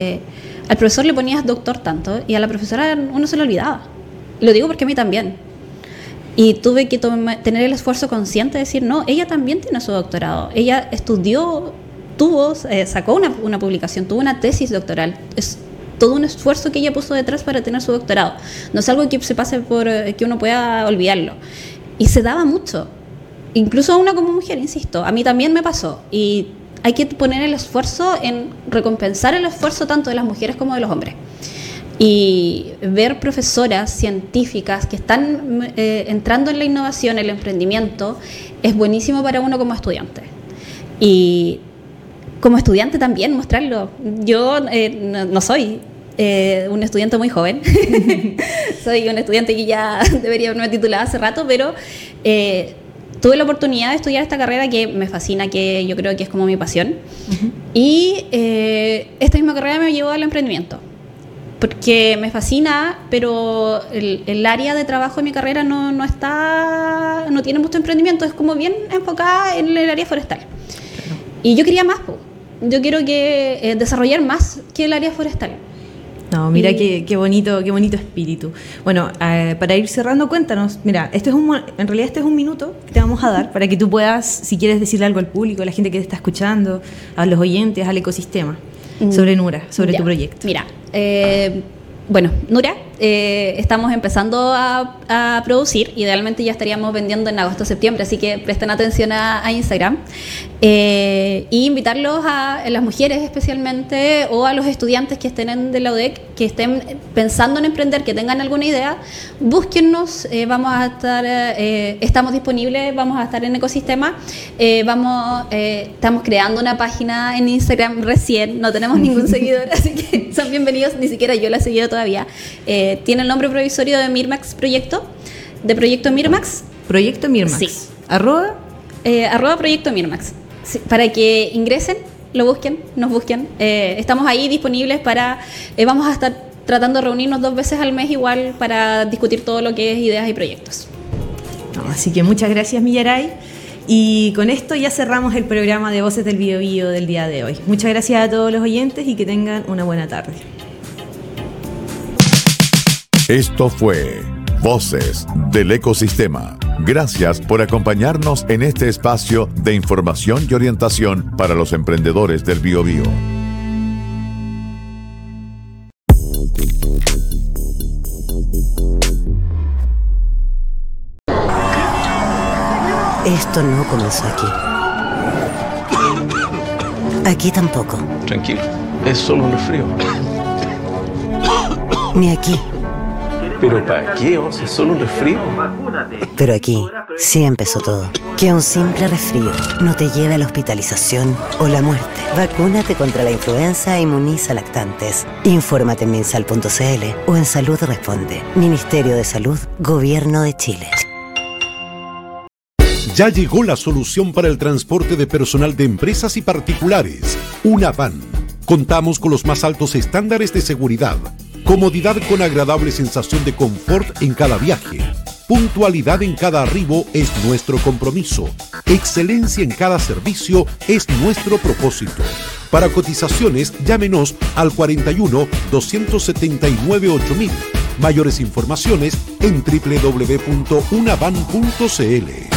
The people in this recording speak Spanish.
al profesor le ponías doctor tanto y a la profesora uno se lo olvidaba. Lo digo porque a mí también. Y tuve que tener el esfuerzo consciente de decir, no, ella también tiene su doctorado. Ella estudió, sacó una publicación, tuvo una tesis doctoral. Es todo un esfuerzo que ella puso detrás para tener su doctorado. No es algo que se pase por que uno pueda olvidarlo. Y se daba mucho. Incluso a una como mujer, insisto. A mí también me pasó. Y hay que poner el esfuerzo en recompensar el esfuerzo tanto de las mujeres como de los hombres. Y ver profesoras científicas que están entrando en la innovación, el emprendimiento, es buenísimo para uno como estudiante. Y como estudiante también mostrarlo. Yo no soy un estudiante muy joven. Soy un estudiante que ya debería haberme titulado hace rato, pero tuve la oportunidad de estudiar esta carrera que me fascina, que yo creo que es como mi pasión. Uh-huh. Y esta misma carrera me llevó al emprendimiento. Porque me fascina, pero el área de trabajo de mi carrera no tiene mucho emprendimiento, es como bien enfocada en el área forestal. Claro. Y yo quería más, yo quiero desarrollar más que el área forestal. No, mira qué bonito espíritu. Bueno, para ir cerrando, cuéntanos, mira, en realidad este es un minuto que te vamos a dar para que tú puedas, si quieres decirle algo al público, a la gente que te está escuchando, a los oyentes, al ecosistema, sobre Nura, sobre tu proyecto. Mira, Nura, estamos empezando a producir, idealmente ya estaríamos vendiendo en agosto-septiembre, así que presten atención a Instagram. Y invitarlos a las mujeres especialmente o a los estudiantes que estén de la UDEC, que estén pensando en emprender, que tengan alguna idea, búsquennos, estamos disponibles, vamos a estar en Ecosistema, estamos creando una página en Instagram recién, no tenemos ningún seguidor, así que son bienvenidos, ni siquiera yo la he seguido todavía. Tiene el nombre provisorio de Mirmax Proyecto, de Proyecto Mirmax. Proyecto Mirmax. Sí. Arroba Proyecto Mirmax. Sí, para que ingresen, lo busquen, nos busquen. Estamos ahí disponibles vamos a estar tratando de reunirnos 2 veces al mes igual para discutir todo lo que es ideas y proyectos. Así que muchas gracias, Millaray. Y con esto ya cerramos el programa de Voces del Biobío del día de hoy. Muchas gracias a todos los oyentes y que tengan una buena tarde. Esto fue Voces del Ecosistema. Gracias por acompañarnos en este espacio de información y orientación para los emprendedores del Biobío. Esto no comenzó aquí. Aquí tampoco. Tranquilo, es solo un resfrío. Ni aquí. ¿Pero para qué? ¿Es solo un resfrío? Pero aquí sí empezó todo. Que un simple resfrío no te lleve a la hospitalización o la muerte. Vacúnate contra la influenza e inmuniza lactantes. Infórmate en minsal.cl o en Salud Responde. Ministerio de Salud, Gobierno de Chile. Ya llegó la solución para el transporte de personal de empresas y particulares. Una van. Contamos con los más altos estándares de seguridad. Comodidad con agradable sensación de confort en cada viaje. Puntualidad en cada arribo es nuestro compromiso. Excelencia en cada servicio es nuestro propósito. Para cotizaciones, llámenos al 41 279 8000. Mayores informaciones en www.unavan.cl.